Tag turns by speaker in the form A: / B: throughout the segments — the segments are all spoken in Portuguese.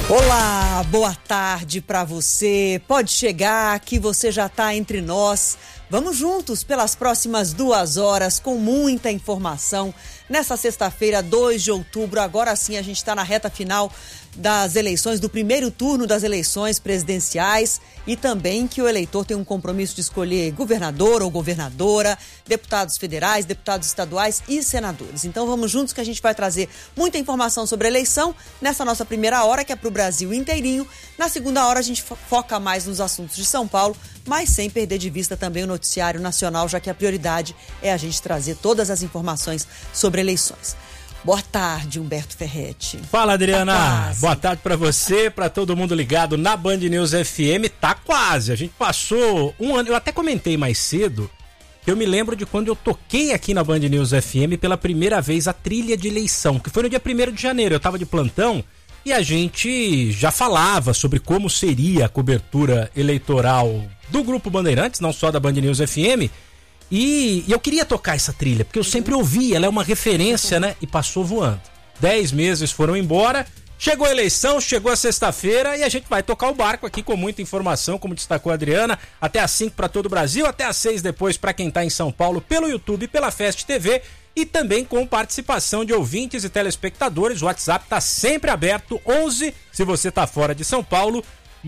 A: Olá, boa tarde para você. Pode chegar que você já está entre nós. Vamos juntos pelas próximas 2 horas com muita informação. Nessa sexta-feira, 2 de outubro, agora sim a gente está na reta final das eleições, do primeiro turno das eleições presidenciais, e também que o eleitor tem um compromisso de escolher governador ou governadora, deputados federais, deputados estaduais e senadores. Então vamos juntos que a gente vai trazer muita informação sobre a eleição nessa nossa primeira hora, que é para o Brasil inteirinho. Na segunda hora a gente foca mais nos assuntos de São Paulo, mas sem perder de vista também o noticiário nacional, já que a prioridade é a gente trazer todas as informações sobre eleições. Boa tarde, Humberto Ferretti.
B: Fala, Adriana. Boa tarde pra você, pra todo mundo ligado na Band News FM. Tá quase. A gente passou um ano. Eu até comentei mais cedo que eu me lembro de quando eu toquei aqui na Band News FM pela primeira vez a trilha de eleição, que foi no dia 1º de janeiro. Eu tava de plantão e a gente já falava sobre como seria a cobertura eleitoral do Grupo Bandeirantes, não só da Band News FM. E eu queria tocar essa trilha, porque eu sempre ouvi, ela é uma referência, né? E passou voando. 10 meses foram embora, chegou a eleição, chegou a sexta-feira e a gente vai tocar o barco aqui com muita informação, como destacou a Adriana, até às 5 para todo o Brasil, até às 6 depois para quem tá em São Paulo, pelo YouTube e pela Fest TV, e também com participação de ouvintes e telespectadores. O WhatsApp tá sempre aberto, 11, se você tá fora de São Paulo,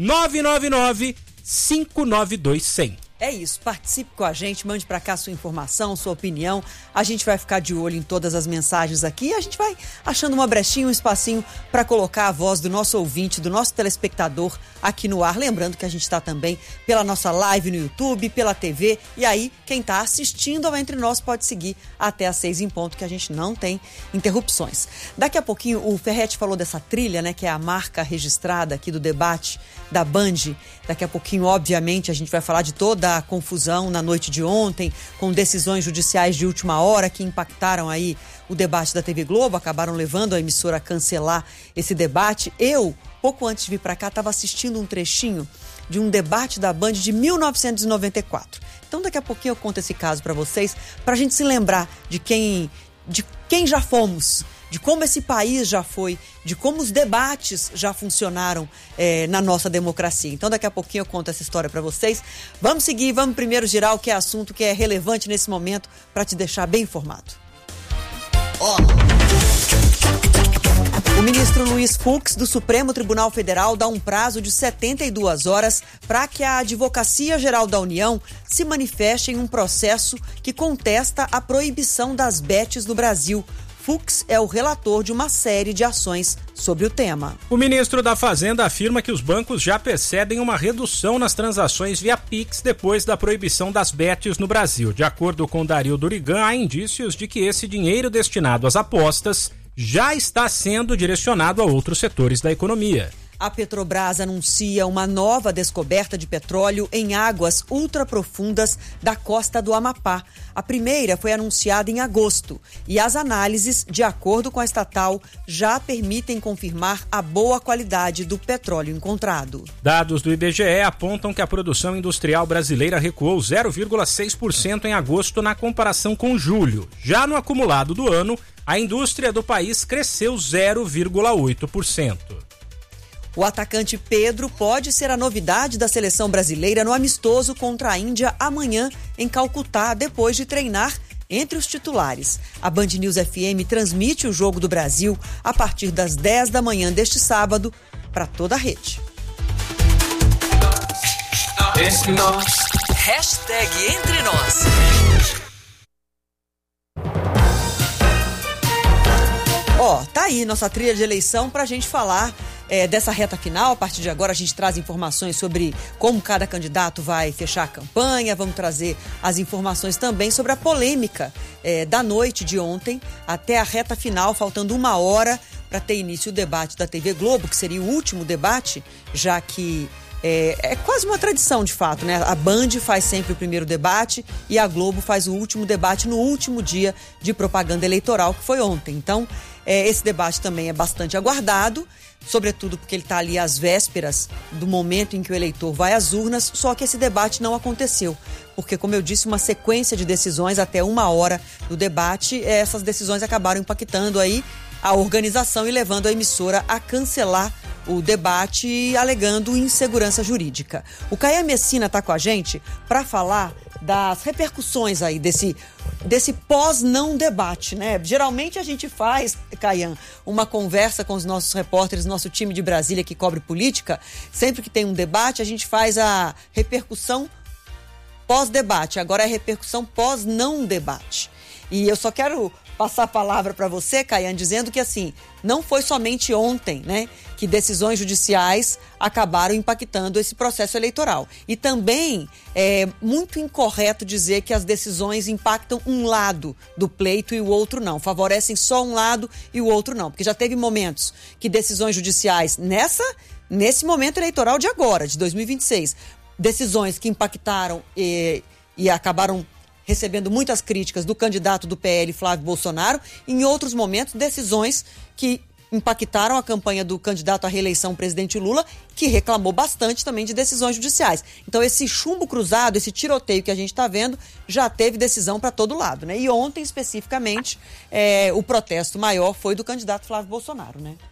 B: 999-592-100.
A: É isso, participe com a gente, mande para cá sua informação, sua opinião. A gente vai ficar de olho em todas as mensagens aqui e a gente vai achando uma brechinha, um espacinho para colocar a voz do nosso ouvinte, do nosso telespectador aqui no ar. Lembrando que a gente está também pela nossa live no YouTube, pela TV, e aí quem está assistindo ao Entre Nós pode seguir até às 6 em ponto, que a gente não tem interrupções. Daqui a pouquinho o Ferretti falou dessa trilha, né, que é a marca registrada aqui do debate da Band. Daqui a pouquinho, obviamente, a gente vai falar de toda a confusão na noite de ontem, com decisões judiciais de última hora que impactaram aí o debate da TV Globo, acabaram levando a emissora a cancelar esse debate. Eu, pouco antes de vir para cá, estava assistindo um trechinho de um debate da Band de 1994. Então, daqui a pouquinho eu conto esse caso para vocês, para a gente se lembrar de quem já fomos, de como esse país já foi, de como os debates já funcionaram na nossa democracia. Então, daqui a pouquinho eu conto essa história para vocês. Vamos seguir, vamos primeiro girar o que é assunto que é relevante nesse momento para te deixar bem informado. O ministro Luiz Fux, do Supremo Tribunal Federal, dá um prazo de 72 horas para que a Advocacia Geral da União se manifeste em um processo que contesta a proibição das bets no Brasil. Fux é o relator de uma série de ações sobre o tema.
B: O ministro da Fazenda afirma que os bancos já percebem uma redução nas transações via Pix depois da proibição das bets no Brasil. De acordo com Dario Durigan, há indícios de que esse dinheiro destinado às apostas já está sendo direcionado a outros setores da economia.
A: A Petrobras anuncia uma nova descoberta de petróleo em águas ultraprofundas da costa do Amapá. A primeira foi anunciada em agosto e as análises, de acordo com a estatal, já permitem confirmar a boa qualidade do petróleo encontrado.
B: Dados do IBGE apontam que a produção industrial brasileira recuou 0,6% em agosto na comparação com julho. Já no acumulado do ano, a indústria do país cresceu 0,8%.
A: O atacante Pedro pode ser a novidade da seleção brasileira no amistoso contra a Índia amanhã em Calcutá, depois de treinar entre os titulares. A Band News FM transmite o Jogo do Brasil a partir das 10 da manhã deste sábado para toda a rede.
C: Entre nós. Hashtag Entre Nós.
A: Tá aí nossa trilha de eleição para a gente falar dessa reta final. A partir de agora a gente traz informações sobre como cada candidato vai fechar a campanha. Vamos trazer as informações também sobre a polêmica da noite de ontem até a reta final, faltando 1 hora para ter início o debate da TV Globo, que seria o último debate, já que é quase uma tradição, de fato, né? A Band faz sempre o primeiro debate e a Globo faz o último debate no último dia de propaganda eleitoral, que foi ontem. Então, esse debate também é bastante aguardado, sobretudo porque ele está ali às vésperas do momento em que o eleitor vai às urnas, só que esse debate não aconteceu, porque, como eu disse, uma sequência de decisões até 1 hora do debate, essas decisões acabaram impactando aí a organização e levando a emissora a cancelar o debate alegando insegurança jurídica. O Caian Messina está com a gente para falar das repercussões aí desse pós-não debate, né? Geralmente a gente faz, Caian, uma conversa com os nossos repórteres, nosso time de Brasília que cobre política. Sempre que tem um debate, a gente faz a repercussão pós-debate. Agora é a repercussão pós-não debate. E eu só quero passar a palavra para você, Caian, dizendo que, assim, não foi somente ontem, né, que decisões judiciais acabaram impactando esse processo eleitoral. E também é muito incorreto dizer que as decisões impactam um lado do pleito e o outro não. Favorecem só um lado e o outro não. Porque já teve momentos que decisões judiciais nesse momento eleitoral de agora, de 2026, decisões que impactaram e acabaram recebendo muitas críticas do candidato do PL, Flávio Bolsonaro, em outros momentos, decisões que impactaram a campanha do candidato à reeleição, presidente Lula, que reclamou bastante também de decisões judiciais. Então, esse chumbo cruzado, esse tiroteio que a gente está vendo, já teve decisão para todo lado, né? E ontem, especificamente, o protesto maior foi do candidato Flávio Bolsonaro, né?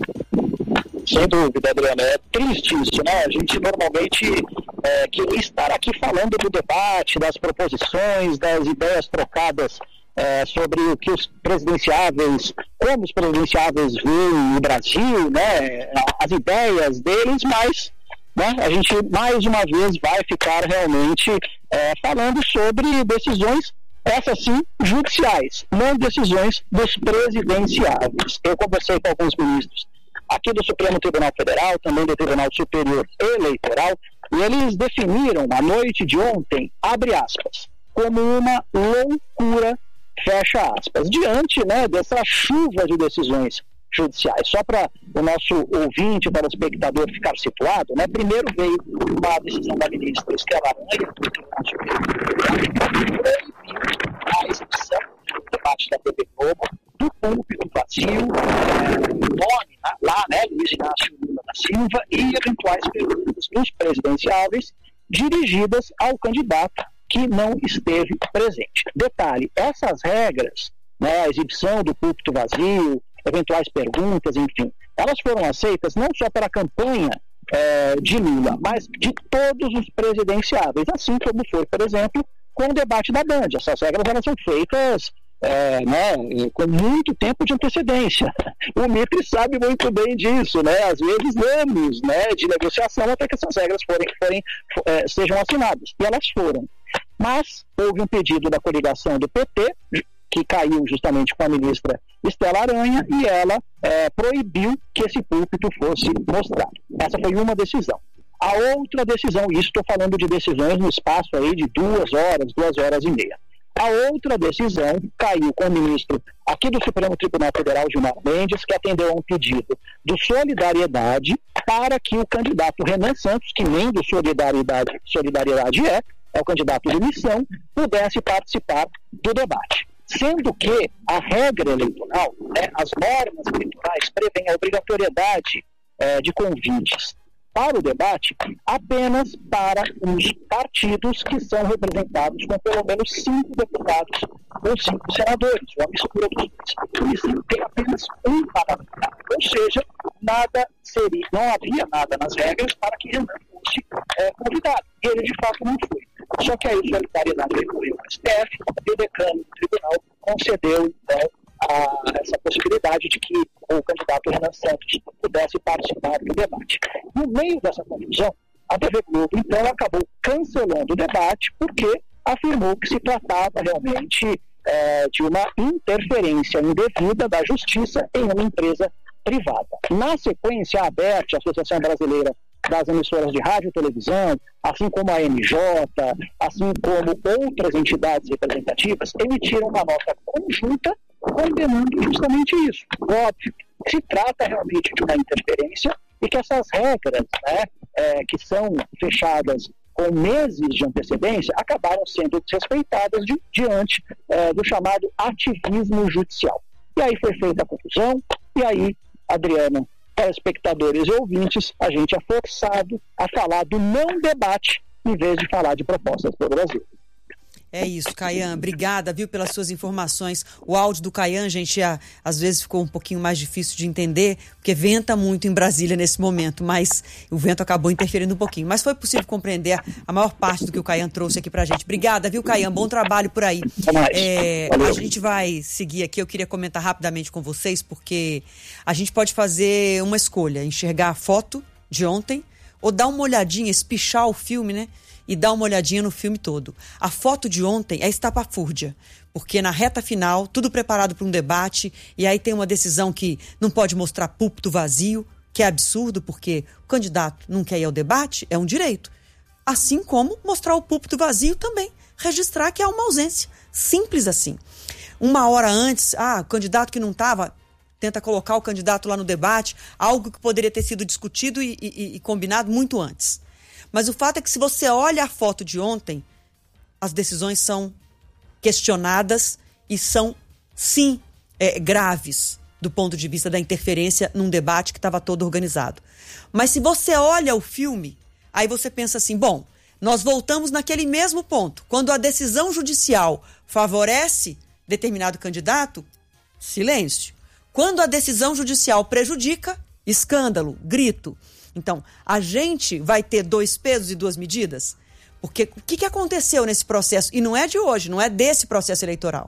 D: Sem dúvida, Adriana, é triste isso, né? A gente normalmente queria estar aqui falando do debate, das proposições, das ideias trocadas sobre o que os presidenciáveis, como os presidenciáveis veem o Brasil, né? As ideias deles, mas, né, a gente mais uma vez vai ficar realmente falando sobre decisões, essas sim, judiciais, não decisões dos presidenciáveis. Eu conversei com alguns ministros aqui do Supremo Tribunal Federal, também do Tribunal Superior Eleitoral, e eles definiram a noite de ontem, abre aspas, como uma loucura, fecha aspas, diante, né, dessa chuva de decisões judiciais. Só para o nosso ouvinte, para o espectador ficar situado, né, primeiro veio uma decisão da ministra Estela Aranha, do Tribunal Superior, a exibição do debate da TV Globo, do púlpito vazio, nome lá, né, Luiz Inácio Lula da Silva, e eventuais perguntas dos presidenciáveis dirigidas ao candidato que não esteve presente. Detalhe, essas regras, né, a exibição do púlpito vazio, eventuais perguntas, enfim, elas foram aceitas não só pela campanha de Lula, mas de todos os presidenciáveis, assim como foi, por exemplo, com o debate da Band. Essas regras elas são feitas com muito tempo de antecedência. O Mitre sabe muito bem disso, né? Às vezes anos, né, de negociação até que essas regras sejam assinadas. E elas foram. Mas houve um pedido da coligação do PT, que caiu justamente com a ministra Estela Aranha, e ela proibiu que esse púlpito fosse mostrado. Essa foi uma decisão. A outra decisão, e isso estou falando de decisões no espaço aí de 2 horas e meia. A outra decisão caiu com o ministro aqui do Supremo Tribunal Federal, Gilmar Mendes, que atendeu a um pedido do Solidariedade para que o candidato Renan Santos, que nem do Solidariedade é o candidato de eleição, pudesse participar do debate. Sendo que a regra eleitoral, né, as normas eleitorais prevêem a obrigatoriedade de convites para o debate apenas para os partidos que são representados com pelo menos 5 deputados ou 5 senadores, uma mistura dos dois. Isso tem apenas um parlamentar. Ou seja, não havia nada nas regras para que Renan fosse convidado. E ele, de fato, não foi. Só que aí a Solidariedade recorreu ao STF e o decano do tribunal concedeu, então, essa possibilidade de que o candidato Renan Santos pudesse participar do debate. No meio dessa confusão, a TV Globo, então, acabou cancelando o debate porque afirmou que se tratava realmente de uma interferência indevida da justiça em uma empresa privada. Na sequência, a ABERT, a Associação Brasileira das Emissoras de Rádio e Televisão, assim como a MJ, assim como outras entidades representativas, emitiram uma nota conjunta condenando justamente isso. Óbvio, se trata realmente de uma interferência e que essas regras, né, que são fechadas com meses de antecedência, acabaram sendo desrespeitadas diante do chamado ativismo judicial. E aí foi feita a confusão, e aí, Adriana, telespectadores e ouvintes, a gente é forçado a falar do não debate em vez de falar de propostas para o Brasil.
A: É isso, Caian. Obrigada, viu, pelas suas informações. O áudio do Caian, gente, às vezes ficou um pouquinho mais difícil de entender, porque venta muito em Brasília nesse momento, mas o vento acabou interferindo um pouquinho. Mas foi possível compreender a maior parte do que o Caian trouxe aqui pra gente. Obrigada, viu, Caian? Bom trabalho por aí. A gente vai seguir aqui. Eu queria comentar rapidamente com vocês, porque a gente pode fazer uma escolha, enxergar a foto de ontem ou dar uma olhadinha, espichar o filme, né? E dar uma olhadinha no filme todo. A foto de ontem é estapafúrdia, porque na reta final, tudo preparado para um debate, e aí tem uma decisão que não pode mostrar púlpito vazio, que é absurdo, porque o candidato não quer ir ao debate, é um direito. Assim como mostrar o púlpito vazio também, registrar que há uma ausência. Simples assim. Uma hora antes, o candidato que não estava, tenta colocar o candidato lá no debate, algo que poderia ter sido discutido e combinado muito antes. Mas o fato é que se você olha a foto de ontem, as decisões são questionadas e são, sim, graves do ponto de vista da interferência num debate que estava todo organizado. Mas se você olha o filme, aí você pensa assim, bom, nós voltamos naquele mesmo ponto. Quando a decisão judicial favorece determinado candidato, silêncio. Quando a decisão judicial prejudica, escândalo, grito. Então, a gente vai ter 2 pesos e 2 medidas? Porque o que aconteceu nesse processo? E não é de hoje, não é desse processo eleitoral.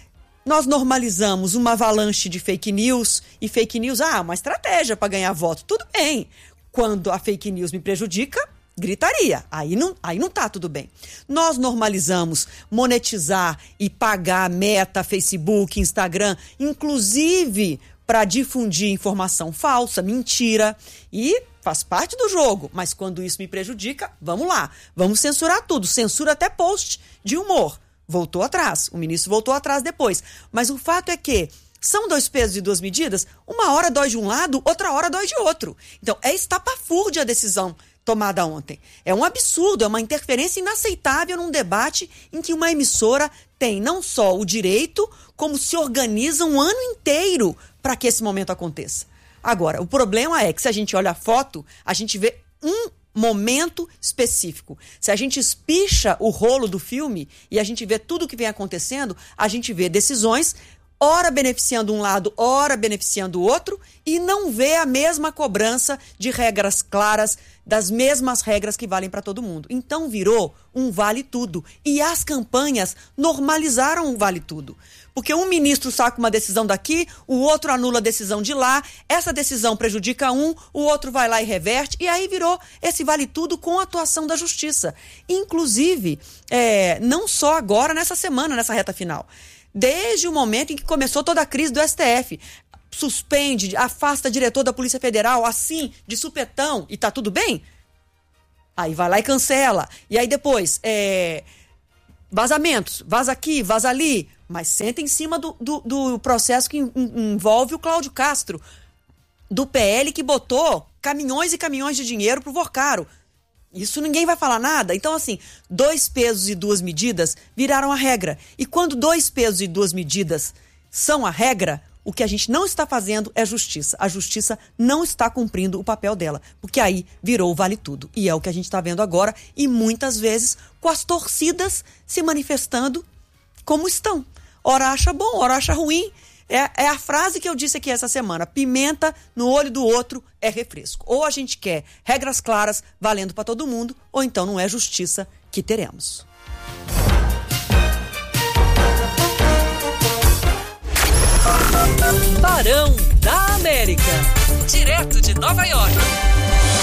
A: Nós normalizamos uma avalanche de fake news, e fake news, uma estratégia para ganhar voto. Tudo bem. Quando a fake news me prejudica, gritaria. Aí não tá tudo bem. Nós normalizamos monetizar e pagar Meta, Facebook, Instagram, inclusive para difundir informação falsa, mentira, e faz parte do jogo. Mas quando isso me prejudica, vamos lá, vamos censurar tudo. Censura até post de humor. Voltou atrás, o ministro voltou atrás depois. Mas o fato é que são 2 pesos e 2 medidas, uma hora dói de um lado, outra hora dói de outro. Então, é estapafúrdia a decisão tomada ontem. É um absurdo, é uma interferência inaceitável num debate em que uma emissora tem não só o direito, como se organiza um ano inteiro para que esse momento aconteça. Agora, o problema é que se a gente olha a foto, a gente vê um momento específico. Se a gente espicha o rolo do filme e a gente vê tudo o que vem acontecendo, a gente vê decisões, ora beneficiando um lado, ora beneficiando o outro, e não vê a mesma cobrança de regras claras, das mesmas regras que valem para todo mundo. Então virou um vale tudo. E as campanhas normalizaram o vale tudo. Porque um ministro saca uma decisão daqui, o outro anula a decisão de lá, essa decisão prejudica um, o outro vai lá e reverte, e aí virou esse vale tudo com a atuação da justiça. Inclusive, não só agora, nessa semana, nessa reta final. Desde o momento em que começou toda a crise do STF. Suspende, afasta diretor da Polícia Federal, assim, de supetão, e tá tudo bem? Aí vai lá e cancela. E aí depois, vazamentos, vaza aqui, vaza ali, mas senta em cima do processo que envolve o Cláudio Castro, do PL, que botou caminhões e caminhões de dinheiro pro Vorcaro. Isso ninguém vai falar nada. Então, assim, 2 pesos e 2 medidas viraram a regra. E quando 2 pesos e 2 medidas são a regra, o que a gente não está fazendo é justiça. A justiça não está cumprindo o papel dela, porque aí virou o vale tudo. E é o que a gente está vendo agora, e muitas vezes com as torcidas se manifestando como estão. Ora acha bom, ora acha ruim. É a frase que eu disse aqui essa semana. Pimenta no olho do outro é refresco. Ou a gente quer regras claras valendo para todo mundo, ou então não é justiça que teremos.
C: Barão da América. Direto de Nova York.